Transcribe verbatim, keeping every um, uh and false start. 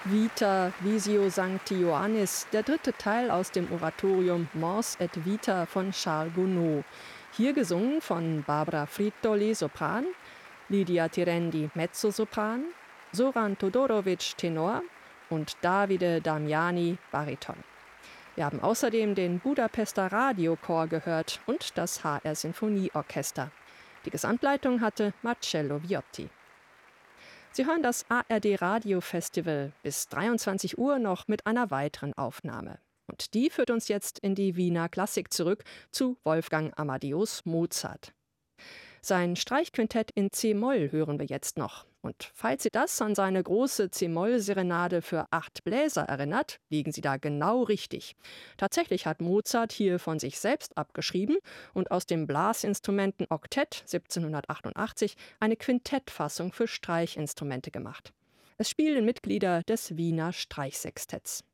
Vita Visio Sancti Ioannis, der dritte Teil aus dem Oratorium Mors et Vita von Charles Gounod. Hier gesungen von Barbara Frittoli, Sopran, Lydia Tirendi, Mezzosopran, Zoran Todorovic, Tenor und Davide Damiani, Bariton. Wir haben außerdem den Budapester Radiochor gehört und das H R Sinfonieorchester. Die Gesamtleitung hatte Marcello Viotti. Sie hören das A R D Radio Festival bis dreiundzwanzig Uhr noch mit einer weiteren Aufnahme. Und die führt uns jetzt in die Wiener Klassik zurück zu Wolfgang Amadeus Mozart. Sein Streichquintett in C-Moll hören wir jetzt noch. Und falls Sie das an seine große C-Moll-Serenade für acht Bläser erinnert, liegen Sie da genau richtig. Tatsächlich hat Mozart hier von sich selbst abgeschrieben und aus dem Blasinstrumenten Oktett siebzehnhundertachtundachtzig eine Quintettfassung für Streichinstrumente gemacht. Es spielen Mitglieder des Wiener Streichsextetts.